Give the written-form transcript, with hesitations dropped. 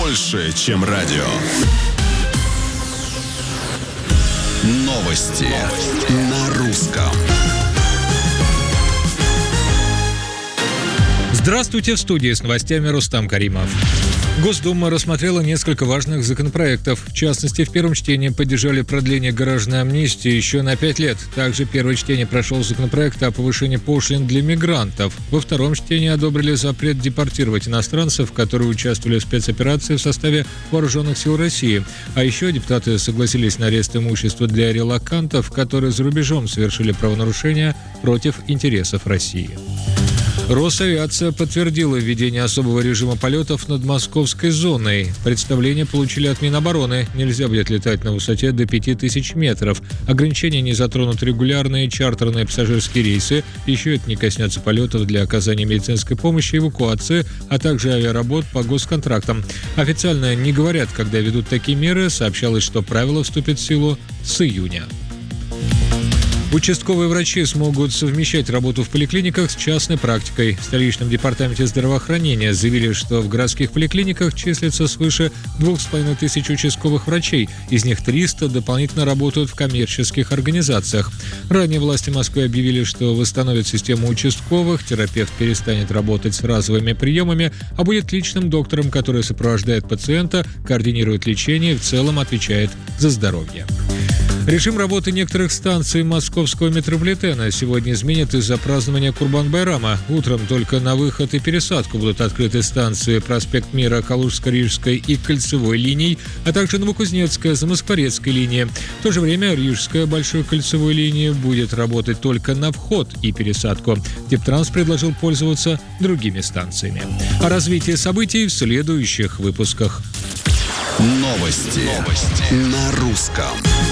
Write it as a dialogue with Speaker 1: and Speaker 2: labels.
Speaker 1: больше, чем радио. Новости на русском.
Speaker 2: Здравствуйте, в студии с новостями Рустам Каримов. Госдума рассмотрела несколько важных законопроектов. В частности, в первом чтении поддержали продление гаражной амнистии еще на 5 лет. Также первое чтение прошел законопроект о повышении пошлин для мигрантов. Во втором чтении одобрили запрет депортировать иностранцев, которые участвовали в спецоперации в составе Вооруженных сил России. А еще депутаты согласились на арест имущества для релокантов, которые за рубежом совершили правонарушения против интересов России. Росавиация подтвердила введение особого режима полетов над московской зоной. Представление получили от Минобороны. Нельзя будет летать на высоте до 5000 метров. Ограничения не затронут регулярные чартерные пассажирские рейсы. Еще это не коснется полетов для оказания медицинской помощи, эвакуации, а также авиаработ по госконтрактам. Официально не говорят, когда ведут такие меры. Сообщалось, что правило вступит в силу с июня. Участковые врачи смогут совмещать работу в поликлиниках с частной практикой. В столичном департаменте здравоохранения заявили, что в городских поликлиниках числится свыше 2500 участковых врачей. Из них 300 дополнительно работают в коммерческих организациях. Ранее власти Москвы объявили, что восстановят систему участковых, терапевт перестанет работать с разовыми приемами, а будет личным доктором, который сопровождает пациента, координирует лечение и в целом отвечает за здоровье. Режим работы некоторых станций московского метрополитена сегодня изменят из-за празднования Курбан-Байрама. Утром только на выход и пересадку будут открыты станции Проспект Мира, Калужско-Рижской и Кольцевой линий, а также Новокузнецкая, Замоскворецкая линия. В то же время Рижская Большой кольцевой линии будет работать только на вход и пересадку. Дептранс предложил пользоваться другими станциями. О развитии событий в следующих выпусках.
Speaker 1: Новости на русском.